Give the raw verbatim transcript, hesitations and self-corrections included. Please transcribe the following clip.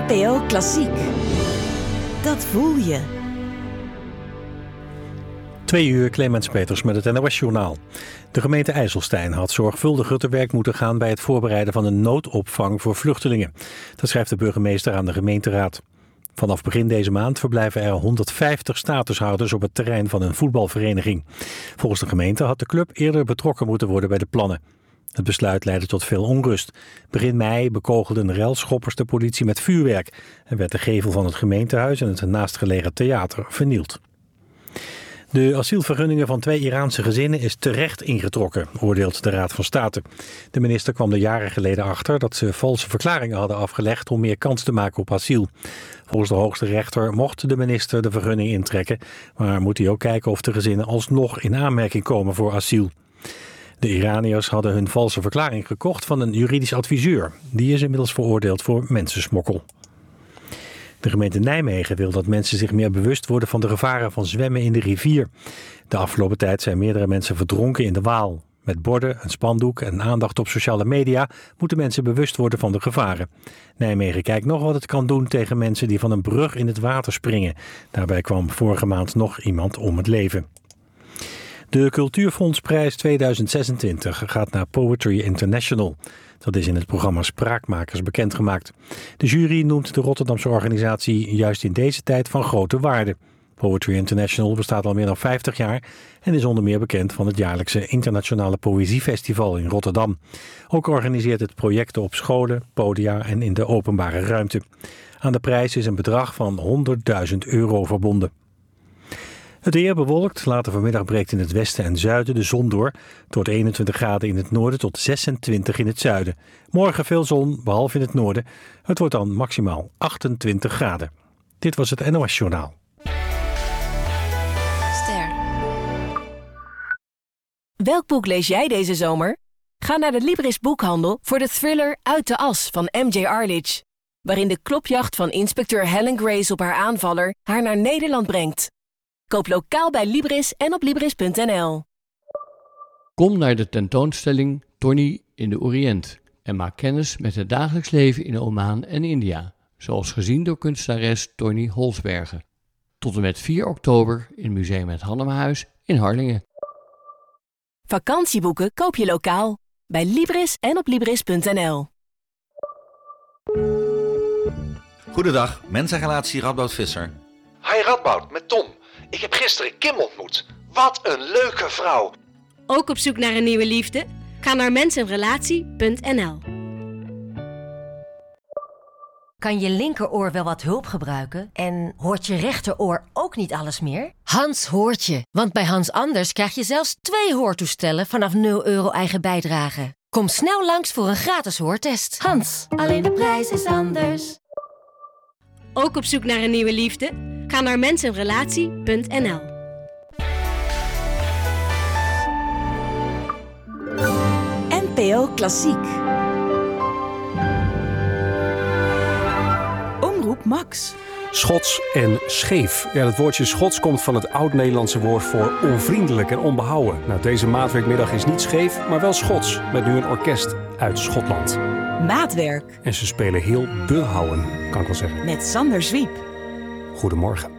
N P O Klassiek. Dat voel je. Twee uur, Clemens Peters met het N O S-journaal. De gemeente IJsselstein had zorgvuldiger te werk moeten gaan bij het voorbereiden van een noodopvang voor vluchtelingen. Dat schrijft de burgemeester aan de gemeenteraad. Vanaf begin deze maand verblijven er honderdvijftig statushouders op het terrein van een voetbalvereniging. Volgens de gemeente had de club eerder betrokken moeten worden bij de plannen. Het besluit leidde tot veel onrust. Begin mei bekogelden relschoppers de politie met vuurwerk en werd de gevel van het gemeentehuis en het naastgelegen theater vernield. De asielvergunningen van twee Iraanse gezinnen is terecht ingetrokken, oordeelt de Raad van State. De minister kwam er jaren geleden achter dat ze valse verklaringen hadden afgelegd om meer kans te maken op asiel. Volgens de hoogste rechter mocht de minister de vergunning intrekken, maar moet hij ook kijken of de gezinnen alsnog in aanmerking komen voor asiel. De Iraniërs hadden hun valse verklaring gekocht van een juridisch adviseur. Die is inmiddels veroordeeld voor mensensmokkel. De gemeente Nijmegen wil dat mensen zich meer bewust worden van de gevaren van zwemmen in de rivier. De afgelopen tijd zijn meerdere mensen verdronken in de Waal. Met borden, een spandoek en aandacht op sociale media moeten mensen bewust worden van de gevaren. Nijmegen kijkt nog wat het kan doen tegen mensen die van een brug in het water springen. Daarbij kwam vorige maand nog iemand om het leven. De Cultuurfondsprijs tweeduizend zesentwintig gaat naar Poetry International. Dat is in het programma Spraakmakers bekendgemaakt. De jury noemt de Rotterdamse organisatie juist in deze tijd van grote waarde. Poetry International bestaat al meer dan vijftig jaar en is onder meer bekend van het jaarlijkse Internationale Poëziefestival in Rotterdam. Ook organiseert het projecten op scholen, podia en in de openbare ruimte. Aan de prijs is een bedrag van honderdduizend euro verbonden. Het weer bewolkt, later vanmiddag breekt in het westen en zuiden de zon door. Tot eenentwintig graden in het noorden tot zesentwintig in het zuiden. Morgen veel zon, behalve in het noorden. Het wordt dan maximaal achtentwintig graden. Dit was het N O S-journaal. Ster. Welk boek lees jij deze zomer? Ga naar de Libris boekhandel voor de thriller Uit de As van M J Arledge. Waarin de klopjacht van inspecteur Helen Grace op haar aanvaller haar naar Nederland brengt. Koop lokaal bij Libris en op Libris punt n l. Kom naar de tentoonstelling Tony in de Oriënt en maak kennis met het dagelijks leven in Oman en India, zoals gezien door kunstenares Tony Holsbergen. Tot en met vier oktober in Museum Het Hannemahuis in Harlingen. Vakantieboeken koop je lokaal bij Libris en op Libris punt n l. Goedendag, mens en relatie Radboud Visser. Hi Radboud, met Tom. Ik heb gisteren Kim ontmoet. Wat een leuke vrouw. Ook op zoek naar een nieuwe liefde? Ga naar mens en relatie punt n l. Kan je linkeroor wel wat hulp gebruiken? En hoort je rechteroor ook niet alles meer? Hans hoort je, want bij Hans Anders krijg je zelfs twee hoortoestellen vanaf nul euro eigen bijdrage. Kom snel langs voor een gratis hoortest. Hans, alleen de prijs is anders. Ook op zoek naar een nieuwe liefde? Ga naar mens en relatie punt n l. N P O Klassiek. Omroep Max. Schots en scheef. Ja, het woordje Schots komt van het oud-Nederlandse woord voor onvriendelijk en onbehouden. Nou, deze maatwerkmiddag is niet scheef, maar wel Schots. Met nu een orkest uit Schotland. Maatwerk. En ze spelen heel behouden, kan ik wel zeggen. Met Sander Zwiep. Goedemorgen.